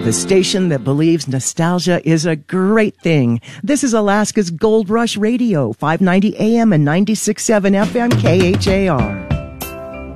The station that believes nostalgia is a great thing. This is Alaska's Gold Rush Radio, 590 AM and 96.7 FM KHAR.